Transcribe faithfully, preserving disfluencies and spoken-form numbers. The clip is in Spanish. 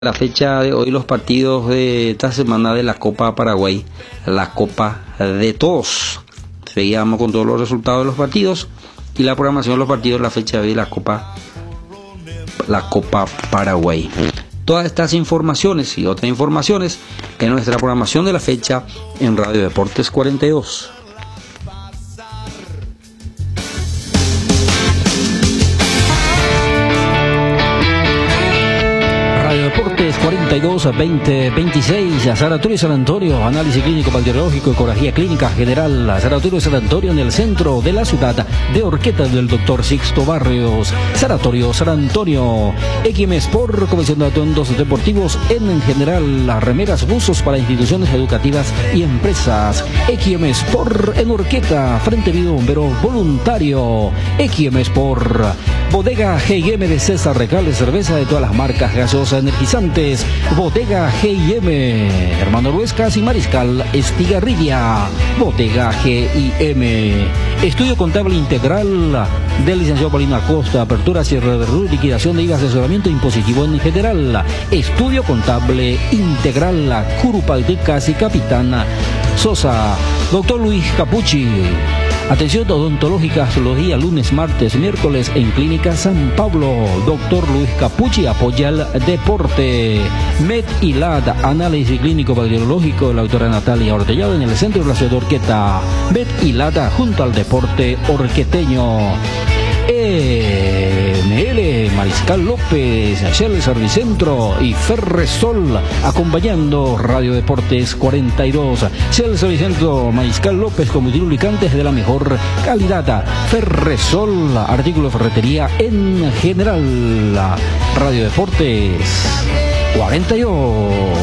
La fecha de hoy, los partidos de esta semana de la Copa Paraguay, la Copa de Todos. Seguíamos con todos los resultados de los partidos y la programación de los partidos de la fecha de hoy, la Copa, la Copa Paraguay. Todas estas informaciones y otras informaciones en nuestra programación de la fecha en Radio Deportes cuarenta y dos. Deportes cuarenta y dos a veinte veintiséis, Sanatorio San Antonio, análisis clínico bacteriológico, ecografía clínica general, Sanatorio San Antonio en el centro de la ciudad de Orqueta del doctor Sixto Barrios, Sanatorio San Antonio, X M Sport, Comisión de Atuendos Deportivos en general, las remeras, buzos para instituciones educativas y empresas, X M Sport en Orqueta, Frente Vivo Bombero Voluntario, X M Sport, Bodega G I M de César Recales, cerveza de todas las marcas, gaseosas, energizantes, Bodega G I M, Hermano Ruescas y Mariscal Estigarribia, Bodega G I M, Estudio Contable Integral del licenciado Paulino Acosta, apertura, cierre de R U, liquidación de I V A, asesoramiento impositivo en general, Estudio Contable Integral, Curupalticas y Capitán Sosa, doctor Luis Capucci. Atención odontológica los días lunes, martes, miércoles en Clínica San Pablo. Doctor Luis Capucci apoya el deporte. Med y L A D, análisis clínico bacteriológico de la doctora Natalia Ortellado en el centro de la ciudad de Orqueta. Med y L A D junto al deporte orqueteño. M L Mariscal López, Shell Servicentro y Ferresol acompañando Radio Deportes cuarenta y dos. Shell Servicentro Mariscal López, combustible lubricantes de la mejor calidad. Ferresol, artículo de ferretería en general. Radio Deportes cuarenta y dos.